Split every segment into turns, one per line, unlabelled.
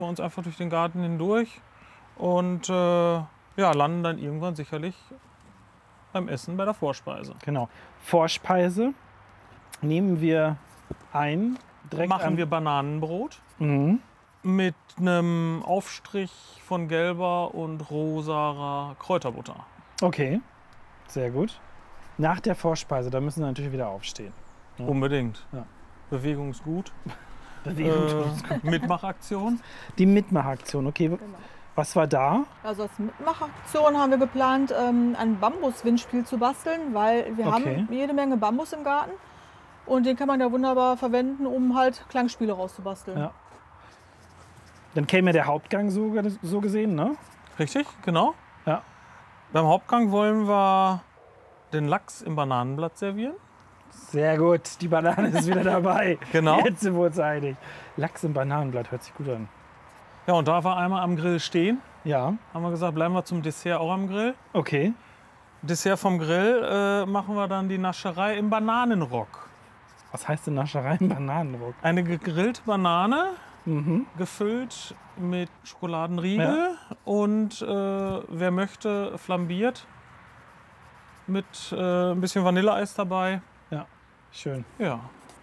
wir uns einfach durch den Garten hindurch und ja, landen dann irgendwann sicherlich beim Essen bei der Vorspeise.
Genau. Vorspeise nehmen wir ein. Direkt
Machen wir Bananenbrot
Mhm.
mit einem Aufstrich von gelber und rosa Kräuterbutter.
Okay, sehr gut. Nach der Vorspeise, da müssen wir natürlich wieder aufstehen. Ja.
Unbedingt.
Ja.
Bewegung ist gut.
Bewegung.
Mitmachaktion.
Die Mitmachaktion, okay. Was war da?
Also als Mitmachaktion haben wir geplant, ein Bambus-Windspiel zu basteln, weil wir haben jede Menge Bambus im Garten. Und den kann man ja wunderbar verwenden, um halt Klangspiele rauszubasteln.
Ja. Dann käme der Hauptgang so gesehen, ne?
Richtig, genau.
Ja.
Beim Hauptgang wollen wir den Lachs im Bananenblatt servieren.
Sehr gut, die Banane ist wieder dabei.
Genau.
Jetzt sind wir uns einig. Lachs im Bananenblatt hört sich gut an.
Ja, und da wir einmal am Grill stehen,
Ja,
haben wir gesagt, bleiben wir zum Dessert auch am Grill.
okay.
Dessert vom Grill machen wir dann die Nascherei im Bananenrock.
Was heißt denn Nascherei im Bananenrock?
Eine gegrillte Banane,
Mhm.
gefüllt mit Schokoladenriegel und wer möchte, flambiert mit ein bisschen Vanilleeis dabei.
Schön.
Ja,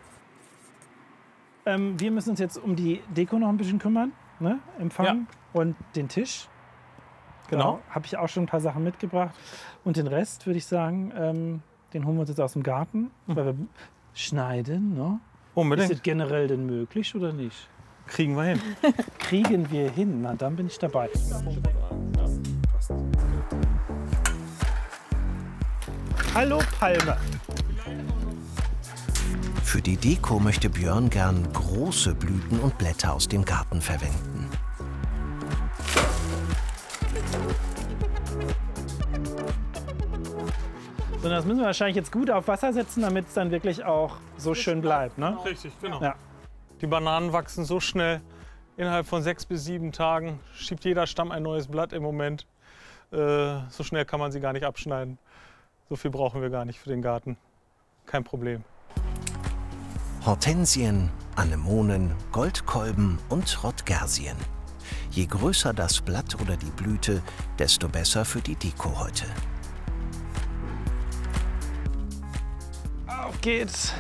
Wir müssen uns jetzt um die Deko noch ein bisschen kümmern. Ne? Empfang und den Tisch.
genau.
Habe ich auch schon ein paar Sachen mitgebracht. Und den Rest würde ich sagen, den holen wir uns jetzt aus dem Garten. Weil wir schneiden. Ne? Ist
Unbedingt.
das generell denn möglich oder nicht?
Kriegen wir hin.
Kriegen wir hin? Na, dann bin ich dabei. Hallo Palme.
Für die Deko möchte Björn gern große Blüten und Blätter aus dem Garten verwenden.
So, das müssen wir wahrscheinlich jetzt gut auf Wasser setzen, damit es dann wirklich auch so schön bleibt. Ne?
Richtig, genau.
Ja.
Die Bananen wachsen so schnell. Innerhalb von 6 bis 7 Tagen schiebt jeder Stamm ein neues Blatt im Moment. So schnell kann man sie gar nicht abschneiden. So viel brauchen wir gar nicht für den Garten. Kein Problem.
Hortensien, Anemonen, Goldkolben und Rotgersien. Je größer das Blatt oder die Blüte, desto besser für die Deko heute.
Auf geht's.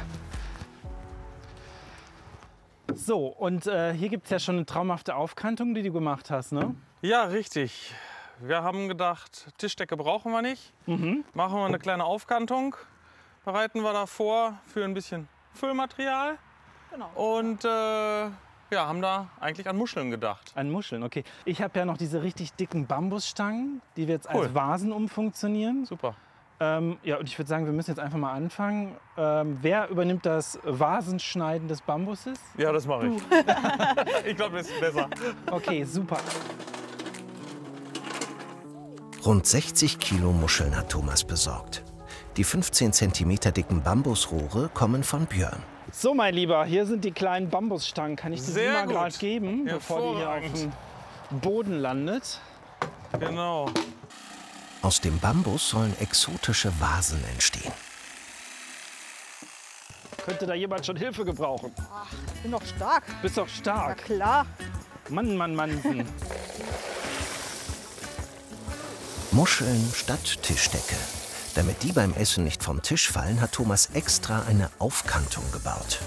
So, und hier gibt es ja schon eine traumhafte Aufkantung, die du gemacht hast, ne?
Ja, richtig. Wir haben gedacht, Tischdecke brauchen wir nicht. Machen wir eine kleine Aufkantung. Bereiten wir davor für ein bisschen Füllmaterial.
Genau.
Und ja, haben da eigentlich an Muscheln gedacht.
An Muscheln, okay. Ich habe ja noch diese richtig dicken Bambusstangen, die wir jetzt
Cool.
als Vasen umfunktionieren.
Super.
Ja, und ich würde sagen, wir müssen jetzt einfach mal anfangen. Wer übernimmt das Vasenschneiden des Bambusses?
Ja, das mache ich. Ich glaube, das ist besser.
Okay, super.
Rund 60 Kilo Muscheln hat Thomas besorgt. Die 15 cm dicken Bambusrohre kommen von Björn.
So, mein Lieber, hier sind die kleinen Bambusstangen. Kann ich dir die
Sehr
mal
gut.
gerade geben, bevor die hier auf
Hervorragend.
dem Boden landet?
Genau.
Aus dem Bambus sollen exotische Vasen entstehen.
Könnte da jemand schon Hilfe gebrauchen?
Ich bin doch stark.
Bist doch
Na
stark.
klar.
Mann, Mann, Mann.
Muscheln statt Tischdecke. Damit die beim Essen nicht vom Tisch fallen, hat Thomas extra eine Aufkantung gebaut.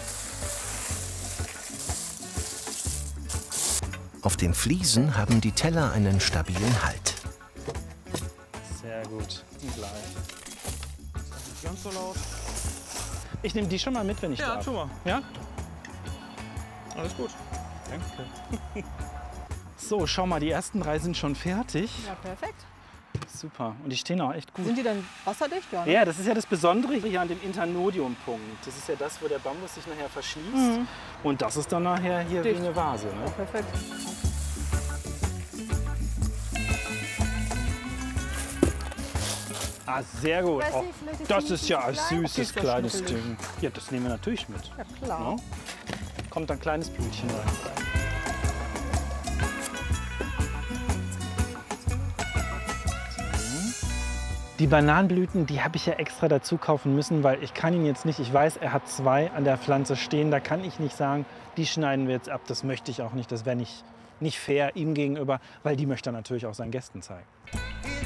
Auf den Fliesen haben die Teller einen stabilen Halt.
Sehr gut. Gleich.
Nicht ganz so laut.
Ich nehme die schon mal mit, wenn ich
Ja,
darf.
tu mal.
Ja?
Alles gut.
Danke. So, schau mal, die ersten 3 sind schon fertig.
Ja, perfekt.
Super. Und die stehen auch echt gut.
Sind die dann wasserdicht? Ja, ne?
Ja, das ist ja das Besondere hier an dem Internodium-Punkt. Das ist ja das, wo der Bambus sich nachher verschließt. Und das ist dann nachher hier
Dicht.
wie eine Vase. Ne?
Perfekt.
Ah, sehr gut.
Weiß
Oh,
nicht, vielleicht ist
das
die
ist ja ein
zu klein.
süßes
Okay,
kleines
ist ja
Ding. Ja, das nehmen wir natürlich mit.
Ja, klar.
Ne? Kommt ein kleines Blütchen rein. Die Bananenblüten, die habe ich ja extra dazu kaufen müssen, weil ich kann ihn jetzt nicht, ich weiß, er hat 2 an der Pflanze stehen, da kann ich nicht sagen, die schneiden wir jetzt ab, das möchte ich auch nicht, das wäre nicht nicht fair ihm gegenüber, weil die möchte er natürlich auch seinen Gästen zeigen.